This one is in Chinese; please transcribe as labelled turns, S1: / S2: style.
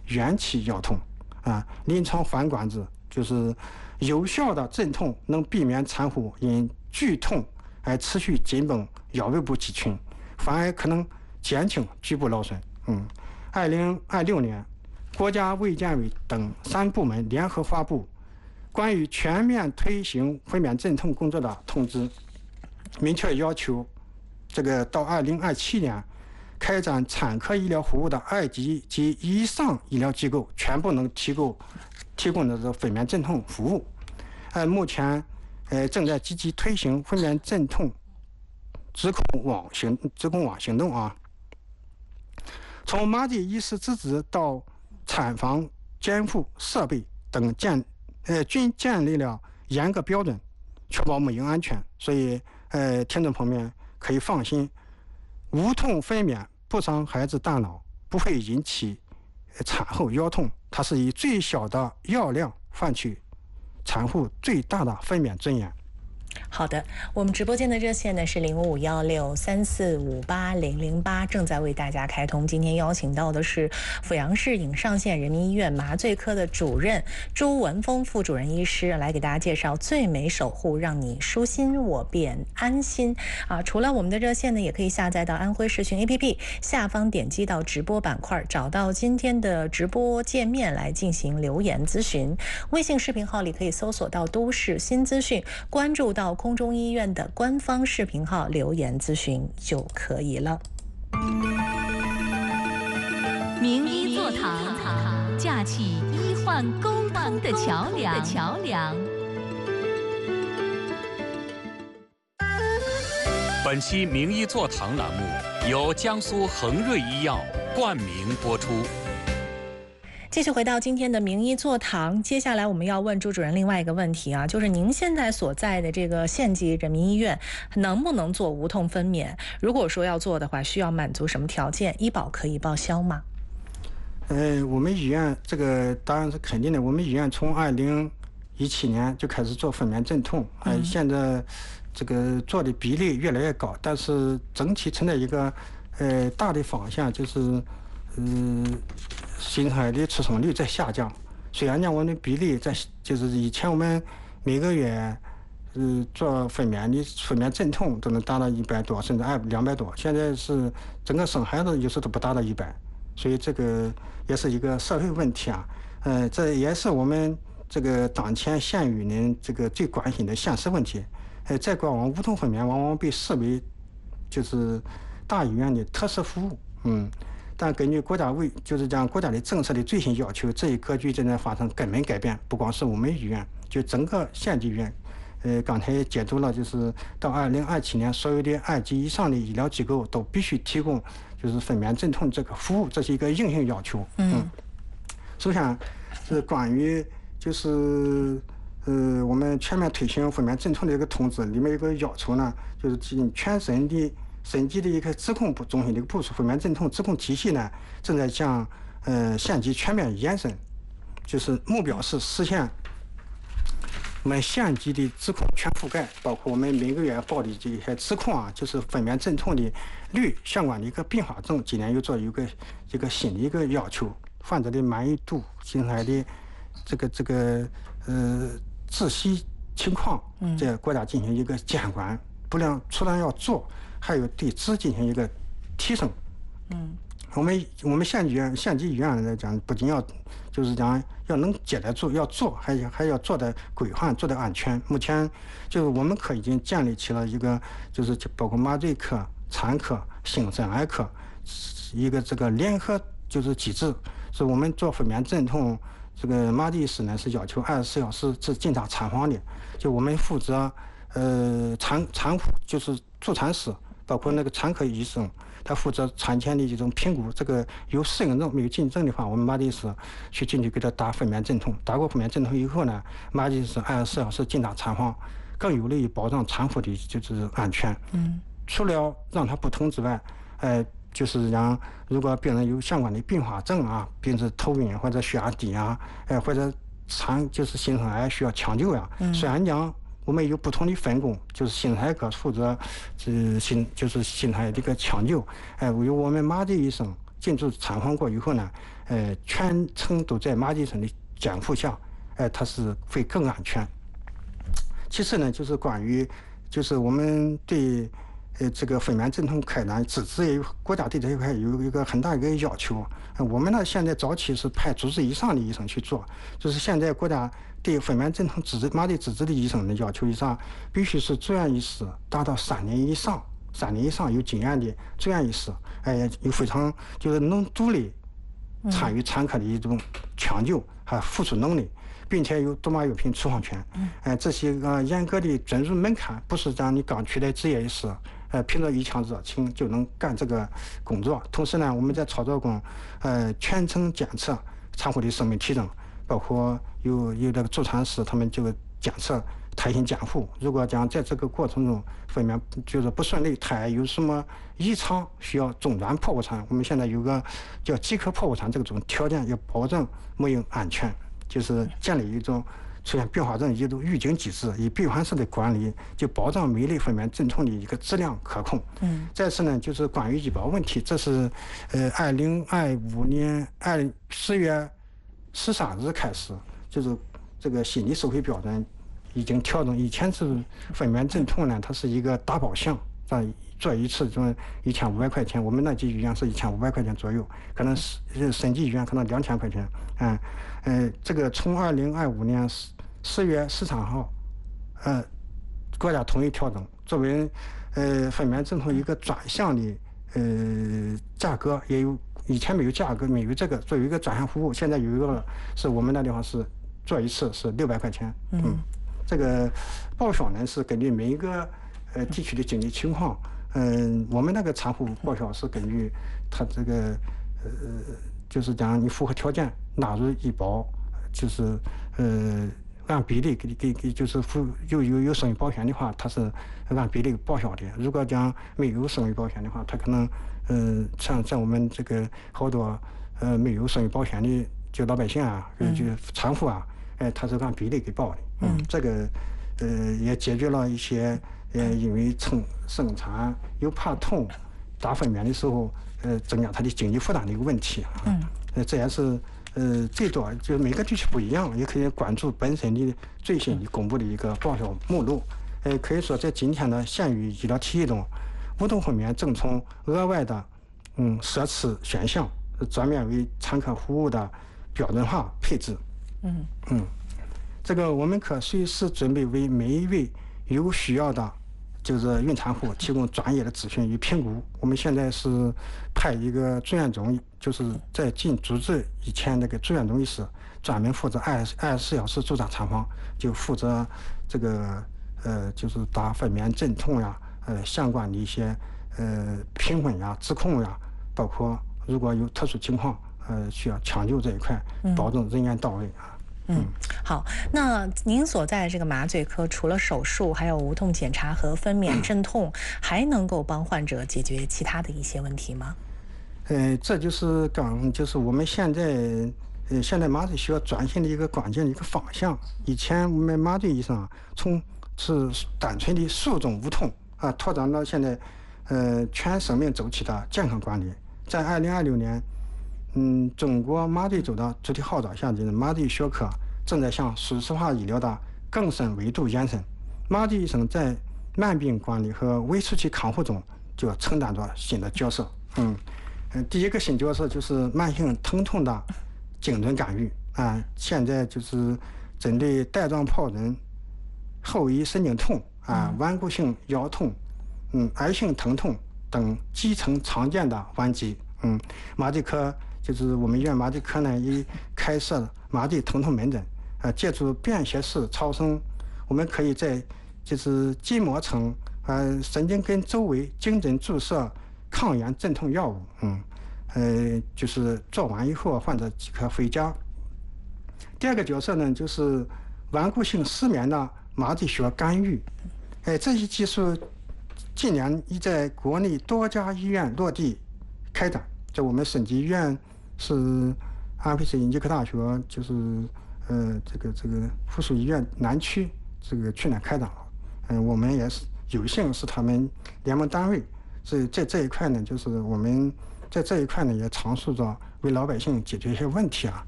S1: 元气腰痛啊。临床环管子就是有效的镇痛，能避免产妇因剧痛而持续紧绷腰围部肌群，反而可能减轻局部劳损。2026年，国家卫健委等3部门联合发布关于全面推行分娩镇痛工作的通知，明确要求这个到2027年开展产科医疗服务的2级及以上医疗机构全部能提供的这分娩镇痛服务。目前正在积极推行分娩镇痛直控网行动啊。从麻醉医师资质到产房监护设备等均建立了严格标准，确保母婴安全。所以听众朋友们可以放心，无痛分娩不伤孩子大脑，不会引起产后腰痛，它是以最小的药量换取产妇最大的分娩尊严。
S2: 好的，我们直播间的热线呢是055634580008，正在为大家开通。今天邀请到的是阜阳市颍上县人民医院麻醉科的主任朱文峰副主任医师，来给大家介绍最美守护，让你舒心我便安心啊！除了我们的热线呢，也可以下载到安徽视讯 APP， 下方点击到直播板块，找到今天的直播界面来进行留言咨询。微信视频号里可以搜索到都市新资讯，关注到空中医院的官方视频号留言咨询就可以了。
S3: 名医座堂，架起医患沟通的桥梁。
S4: 本期名医座堂栏目由江苏恒瑞医药冠名播出。
S2: 继续回到今天的名医座堂，接下来我们要问朱主任另外一个问题啊，就是您现在所在的这个县级人民医院能不能做无痛分娩？如果说要做的话，需要满足什么条件？医保可以报销吗？
S1: 我们医院这个当然是肯定的。我们医院从2017年就开始做分娩镇痛，现在这个做的比例越来越高，但是整体存在一个大的方向，就是新生儿的出生率在下降。虽然讲我们的比例就是以前我们每个月做分娩镇痛都能达到100多，甚至200多，现在是整个生孩子有时都不达到100，所以这个也是一个社会问题啊。这也是我们这个当前县域人这个最关心的现实问题。在过往无痛分娩往往被视为就是大医院的特色服务，但根据国家的政策的最新要求，这一格局正在发生根本改变。不光是我们医院，就整个县级医院。刚才也解读了，就是到2027年，所有的2级以上的医疗机构都必须提供就是分娩镇痛这个服务，这是一个硬性要求。首先是关于就是我们全面推行分娩镇痛的一个通知里面有个要求呢，就是进全省级的一个指控中心的一个部署，分娩镇痛指控体系呢正在向县级全面延伸，就是目标是实现我们县级的指控全覆盖，包括我们每个月报的这些指控啊，就是分娩镇痛的率相关的一个并发症，今年又做一个新的一个要求，患者的满意度、新生儿的这个窒息情况，这国家进行一个监管，除了要做，还有对质进行一个提升。我们县级医院来讲，不仅要就是讲要能接得住，要做，还要做的规范，做的安全。目前就是我们科已经建立起了一个，就是包括麻醉科、产科、新生儿科一个这个联合就是机制，是我们做分娩镇痛。这个麻醉师呢是要求24小时是进到产房的，就我们负责产妇就是助产师，包括那个产科医生，他负责产前的这种评估。这个有适应症没有进症的话，我们麻醉师去进去给他打分娩镇痛，打过分娩镇痛以后呢，麻醉师24小时进到产房，更有利于保障产妇的就是安全。除了让他不疼之外，就是让如果病人有相关的并发症啊，比如是头晕或者血压低啊，或者就是新生儿需要抢救呀。虽然讲我们有不同的分工，就是新生儿科负责就是新生儿的一个抢救，由我们麻醉医生进驻产房过以后呢，全程都在麻醉医生的监护下，它是会更安全。其次呢，就是关于就是我们对这个分娩镇痛开展资质也有国家对这一块有一个很大一个要求。我们呢现在早期是派主治以上的医生去做，就是现在国家对分娩镇痛麻醉资质的医生的要求以上，必须是住院医师达到3年以上有经验的住院医师，有非常就是能独立参与产科的一种抢救和付出能力，并且有多码药品处方权。这些严格的准入门槛，不是让你刚取得执业医师，凭着一腔热情就能干这个工作。同时呢，我们在操作中，全程监测产妇的生命体征，包括有这个助产师他们就监测胎心监护。如果讲在这个过程中分娩就是不顺利，胎有什么异常需要中转剖腹产，我们现在有个叫即刻剖腹产这种条件，要保证母婴安全，就是建立一种出现并发症一种预警机制，以闭环式的管理，就保障每类分娩镇痛的一个质量可控。再次呢，就是关于医保问题，这是2025年10月13日开始，就是这个新的收费标准已经调整。以前是分娩镇痛呢，它是一个大保项，做一次就1500块钱，我们那级医院是1500块钱左右，可能是省级医院可能2000块钱。这个从2025年4月13号，国家统一调整，作为分娩镇痛一个专项的价格也有，以前没有价格，没有这个作为一个专项服务，现在有一个是我们那地方是做一次是600块钱。这个报销呢是根据每一个地区的经济情况。我们那个产妇报销是根据他这个就是讲你符合条件纳入医保，就是按比例给就是有生育保险的话，它是按比例报销的。如果讲没有生育保险的话，它可能像我们这个好多没有生育保险的就老百姓啊，就产妇啊，它是按比例给报的。这个也解决了一些因为生产又怕痛打分娩的时候增加他的经济负担的一个问题。这也是最多就是每个地区不一样，也可以关注本身的最新的公布的一个报销目录。可以说在今天的县域医疗体系中，无痛分娩正从额外的设施选项转变为产科服务的标准化配置。这个我们可随时准备为每一位有需要的就是孕产妇提供专业的咨询与评估。我们现在是派一个住院中，就是在进主治以前那个住院中医师专门负责24小时驻扎产房，就负责这个就是打分娩镇痛呀，相关的一些评分呀、指控呀，包括如果有特殊情况需要抢救这一块，保证人员到位啊。
S2: 好，那您所在的这个麻醉科，除了手术，还有无痛检查和分娩镇痛，还能够帮患者解决其他的一些问题吗？
S1: 这就是我们现在麻醉需要转型的一个关键的一个方向。以前我们麻醉医生从是单纯的术中无痛拓展到现在全生命周期的健康管理。在2026年。中国麻醉周的主体号召下，的麻醉学科正在向数字化医疗的更深维度延伸。麻醉医生在慢病管理和微初期康复中就要承担着新的角色。第一个新角色就是慢性疼痛的精准干预现在就是针对带状疱疹、后遗神经痛顽固性腰痛、癌性疼痛等基层常见的顽疾。麻醉科。就是我们医院麻醉科呢，已开设麻醉疼痛门诊，借助便携式超声，我们可以在就是筋膜层神经根周围精准注射抗炎镇痛药物。就是做完以后患者即可回家。第二个角色呢，就是顽固性失眠的麻醉学干预。这些技术近年已在国内多家医院落地开展，在我们省级医院。是安徽省医科大学，就是这个附属医院南区这个去年开展了。我们也是有幸是他们联盟单位，这一块呢，就是我们在这一块呢，也尝试着为老百姓解决一些问题啊。